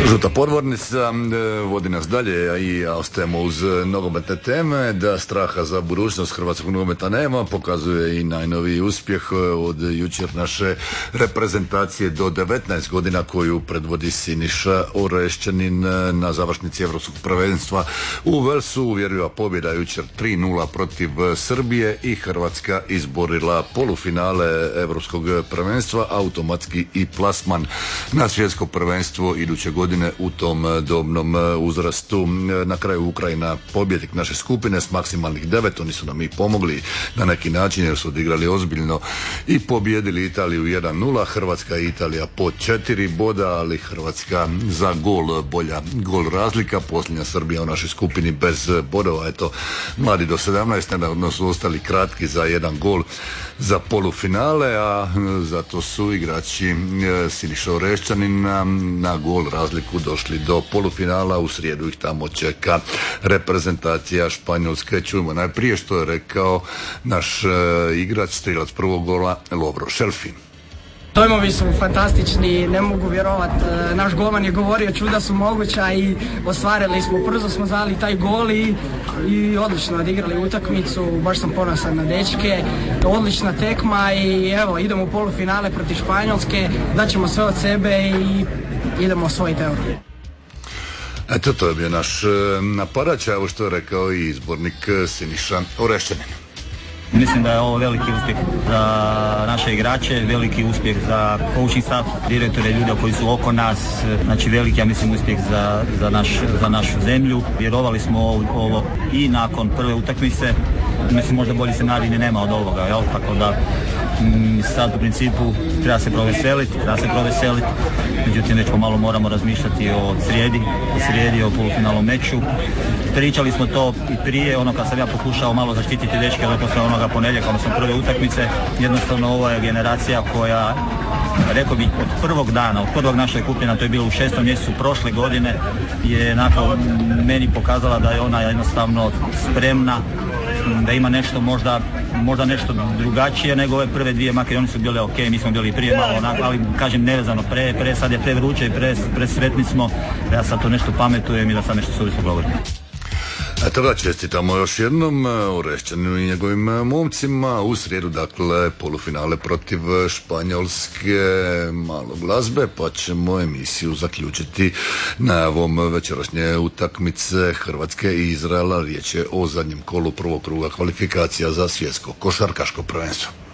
Žuta podvornica vodi nas dalje i ostajemo uz nogometne teme. Da straha za budućnost hrvatskog nogometa nema, pokazuje i najnoviji uspjeh od jučer naše reprezentacije do 19 godina koju predvodi Siniša Orešćanin na završnici Europskog prvenstva u Velsu. Uvjerljiva pobjeda jučer 3-0 protiv Srbije i Hrvatska izborila polufinale Europskog prvenstva, automatski i plasman na svjetsko prvenstvo iduće godine u tom dobnom uzrastu. Na kraju Ukrajina pobjednik naše skupine s maksimalnih 9, oni su nam i pomogli na neki način jer su odigrali ozbiljno i pobjedili Italiju 1-0. Hrvatska i Italija po 4 boda, ali Hrvatska za bolja gol razlika. Posljednja Srbija u našoj skupini bez bodova. Eto, mladi do 17, naravno su ostali kratki za jedan gol za polufinale, a zato su igrači Siniša Orešćanin na gol razliku došli do polufinala. U srijedu ih tamo čeka reprezentacija Španjolske. Čujemo najprije što je rekao naš igrač, strilac prvog gola, Lovro Šelfi. Dojmovi su fantastični, ne mogu vjerovati. Naš golman je govorio čuda su moguća i ostvarili smo, brzo smo dali taj gol i odlično odigrali utakmicu. Baš sam ponosan na dečke, odlična tekma i evo idemo u polufinale protiv Španjolske, daćemo sve od sebe i idemo osvojiti Euro. Eto, to je bio naš napadač, evo što je rekao i izbornik Siniša Orešćanin. Mislim da je ovo veliki uspjeh za naše igrače, veliki uspjeh za coaching staff, direktore, ljude koji su oko nas, znači veliki, ja mislim, uspjeh za našu zemlju. Vjerovali smo ovo i nakon prve utakmice, mislim možda bolji scenarij ni nema od ovoga, jel? Tako da sad u principu treba se proveseliti, međutim već pomalo moramo razmišljati o srijedi, o polufinalnom meču. Pričali smo to i prije, kad sam ja pokušao malo zaštititi dečke, poslije onoga ponedjeljka, odnosno prve utakmice, jednostavno ovo je generacija koja, rekao bih, od prvog dana, od prvog našeg kupljena, to je bilo u 6. mjesecu prošle godine, je meni pokazala da je ona jednostavno spremna, da ima nešto možda nešto drugačije nego ove prve dvije, makar oni su bili ok, mi smo bili prije malo onako, ali kažem nevezano, sad je prevruće i presretni smo, ja sad to nešto pametujem i da sad nešto suvislo govorim. Eto ga, čestitamo još jednom Orešćaninu i njegovim momcima. U srijedu, dakle, polufinale protiv Španjolske. Malo glazbe, pa ćemo emisiju zaključiti najavom večerašnje utakmice Hrvatske i Izraela. Riječ je o zadnjem kolu prvog kruga kvalifikacija za svjetsko košarkaško prvenstvo.